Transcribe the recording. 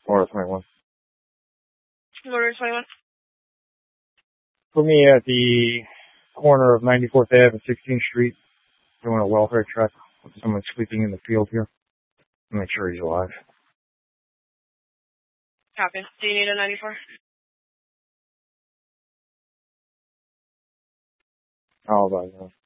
Or 21. Motor 21. Put me at the corner of 94th Ave and 16th Street, doing a welfare check with someone sleeping in the field here. Make sure he's alive. Copy. Do you need a 94? How about that?